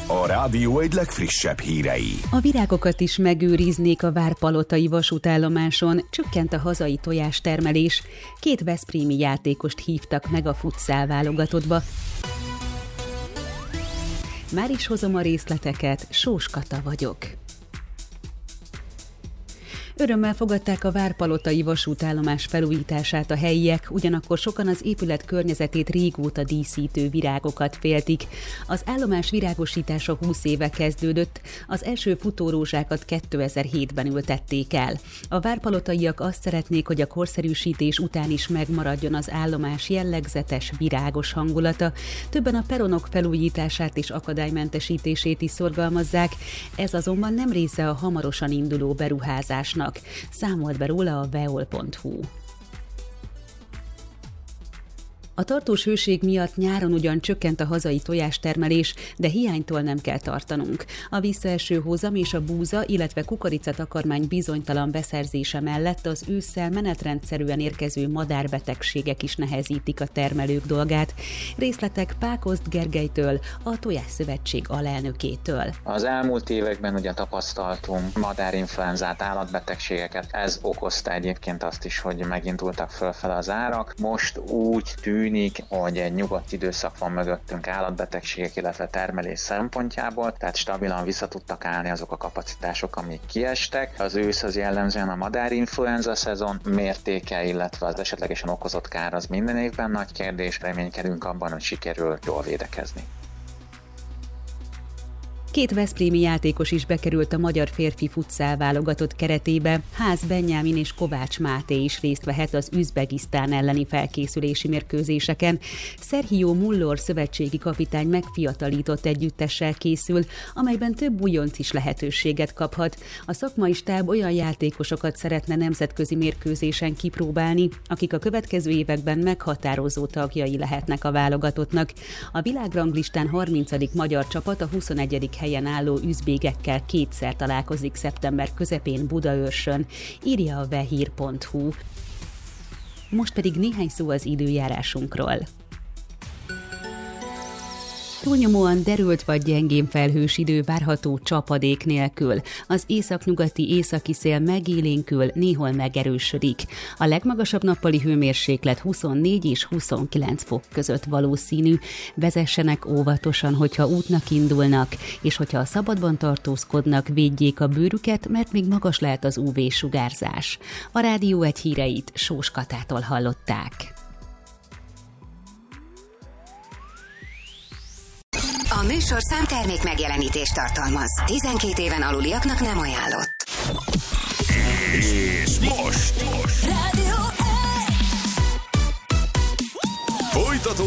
A rádió egy legfrissebb hírei. A virágokat is megőriznék a várpalotai vasútállomáson, csökkent a hazai tojástermelés. 2 veszprémi játékost hívtak meg a futsal válogatottba. Már is hozom a részleteket, Sós Kata vagyok. Örömmel fogadták a várpalotai vasútállomás felújítását a helyiek, ugyanakkor sokan az épület környezetét régóta díszítő virágokat féltik. Az állomás virágosítása 20 éve kezdődött, az első futórózsákat 2007-ben ültették el. A várpalotaiak azt szeretnék, hogy a korszerűsítés után is megmaradjon az állomás jellegzetes, virágos hangulata. Többen a peronok felújítását és akadálymentesítését is szorgalmazzák, ez azonban nem része a hamarosan induló beruházásnak. Számolt be róla a veol.hu. A tartós hőség miatt nyáron ugyan csökkent a hazai tojástermelés, de hiánytól nem kell tartanunk. A visszaeső hozam és a búza, illetve kukoricatakarmány bizonytalan beszerzése mellett az ősszel menetrendszerűen érkező madárbetegségek is nehezítik a termelők dolgát. Részletek Pákozd Gergelytől, a Tojásszövetség alelnökétől. Az elmúlt években ugye tapasztaltunk madárinfluenzát, állatbetegségeket, ez okozta egyébként azt is, hogy megindultak fölfele az árak. Most úgy tűnik, hogy egy nyugodt időszak van mögöttünk állatbetegségek, illetve termelés szempontjából, tehát stabilan vissza tudtak állni azok a kapacitások, amik kiestek. Az ősz az jellemzően a madárinfluenza szezon mértéke, illetve az esetlegesen okozott kár az minden évben nagy kérdés, reménykedünk abban, hogy sikerül jól védekezni. 2 veszprémi játékos is bekerült a magyar férfi futsal válogatott keretébe. Ház Benyámin és Kovács Máté is részt vehet az Üzbegisztán elleni felkészülési mérkőzéseken. Sergio Mullor szövetségi kapitány megfiatalított együttessel készül, amelyben több újonc is lehetőséget kaphat. A szakmai stáb olyan játékosokat szeretne nemzetközi mérkőzésen kipróbálni, akik a következő években meghatározó tagjai lehetnek a válogatottnak. A világranglistán 30. magyar csapat a 21. helyen álló üzbégekkel 2-szer találkozik szeptember közepén Budaörsön, írja a vehír.hu. Most pedig néhány szó az időjárásunkról. Túlnyomóan derült vagy gyengén felhős idő várható csapadék nélkül. Az északnyugati északi szél megélénkül, néhol megerősödik. A legmagasabb nappali hőmérséklet 24 és 29 fok között valószínű. Vezessenek óvatosan, hogyha útnak indulnak, és hogyha a szabadban tartózkodnak, védjék a bőrüket, mert még magas lehet az UV-sugárzás. A Rádió egy híreit Sós Katától hallották. A műsorszám termék megjelenítést tartalmaz. 12 éven aluliaknak nem ajánlott.